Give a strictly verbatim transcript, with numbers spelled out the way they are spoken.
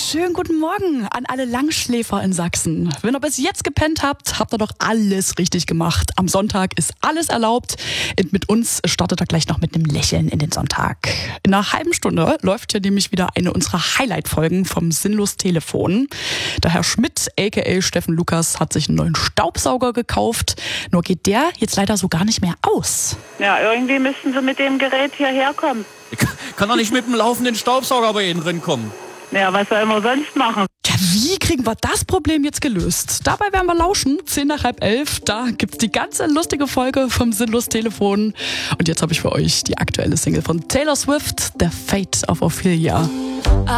Schönen guten Morgen an alle Langschläfer in Sachsen. Wenn ihr bis jetzt gepennt habt, habt ihr doch alles richtig gemacht. Am Sonntag ist alles erlaubt. Und mit uns startet er gleich noch mit einem Lächeln in den Sonntag. In einer halben Stunde läuft hier nämlich wieder eine unserer Highlight-Folgen vom Sinnlos Telefon. Der Herr Schmidt, aka Steffen Lukas, hat sich einen neuen Staubsauger gekauft. Nur geht der jetzt leider so gar nicht mehr aus. Ja, irgendwie müssten sie mit dem Gerät hierher kommen. Ich kann doch nicht mit dem laufenden Staubsauger bei Ihnen drin kommen. Ja, was soll man sonst machen? Ja, wie kriegen wir das Problem jetzt gelöst? Dabei werden wir lauschen, zehn nach halb elf. Da gibt's die ganze lustige Folge vom Sinnlos Telefon. Und jetzt habe ich für euch die aktuelle Single von Taylor Swift, The Fate of Ophelia.